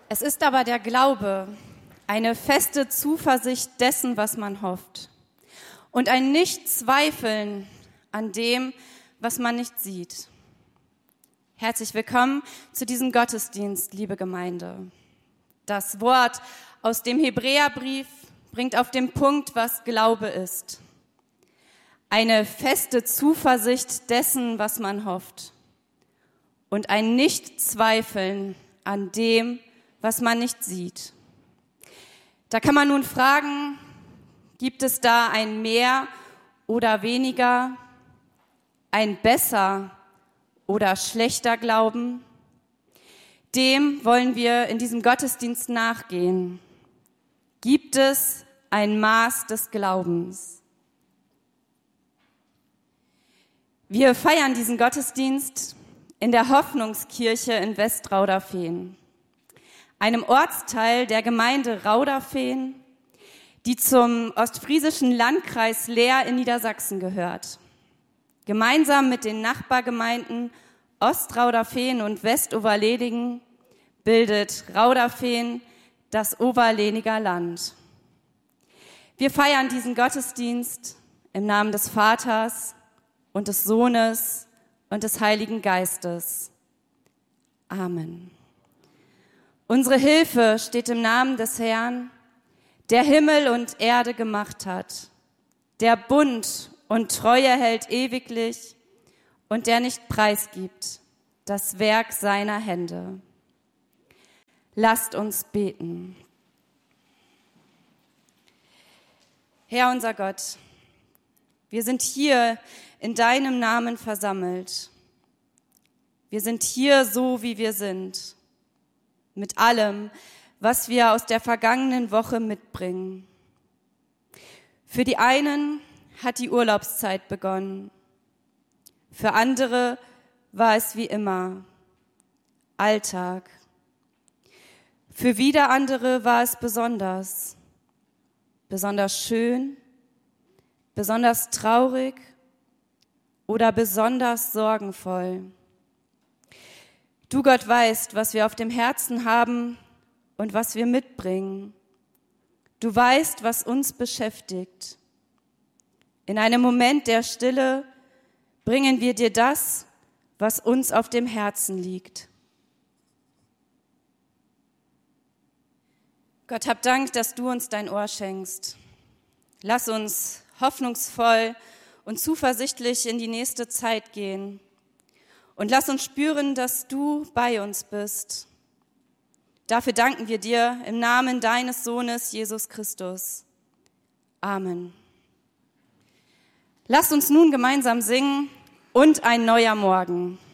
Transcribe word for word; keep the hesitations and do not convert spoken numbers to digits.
Es ist aber der Glaube, eine feste Zuversicht dessen, was man hofft, und ein Nicht-Zweifeln an dem, was man nicht sieht. Herzlich willkommen zu diesem Gottesdienst, liebe Gemeinde. Das Wort aus dem Hebräerbrief bringt auf den Punkt, was Glaube ist. Eine feste Zuversicht dessen, was man hofft, und ein Nicht-Zweifeln an dem, was man nicht sieht. Da kann man nun fragen, gibt es da ein mehr oder weniger, ein besser oder schlechter Glauben? Dem wollen wir in diesem Gottesdienst nachgehen. Gibt es ein Maß des Glaubens? Wir feiern diesen Gottesdienst in der Hoffnungskirche in Westrauderfehn, einem Ortsteil der Gemeinde Rauderfehn, die zum ostfriesischen Landkreis Leer in Niedersachsen gehört. Gemeinsam mit den Nachbargemeinden Ostrauderfehn und Westoverledingen bildet Rauderfehn das Oberlehniger Land. Wir feiern diesen Gottesdienst im Namen des Vaters und des Sohnes und des Heiligen Geistes. Amen. Unsere Hilfe steht im Namen des Herrn, der Himmel und Erde gemacht hat, der Bund und Treue hält ewiglich und der nicht preisgibt das Werk seiner Hände. Lasst uns beten. Herr unser Gott, wir sind hier in deinem Namen versammelt. Wir sind hier so, wie wir sind, mit allem, was wir aus der vergangenen Woche mitbringen. Für die einen hat die Urlaubszeit begonnen. Für andere war es wie immer Alltag. Für wieder andere war es besonders, besonders schön, besonders traurig oder besonders sorgenvoll. Du, Gott, weißt, was wir auf dem Herzen haben und was wir mitbringen. Du weißt, was uns beschäftigt. In einem Moment der Stille bringen wir dir das, was uns auf dem Herzen liegt. Gott, hab Dank, dass du uns dein Ohr schenkst. Lass uns hoffnungsvoll und zuversichtlich in die nächste Zeit gehen. Und lass uns spüren, dass du bei uns bist. Dafür danken wir dir im Namen deines Sohnes Jesus Christus. Amen. Lasst uns nun gemeinsam singen und ein neuer Morgen.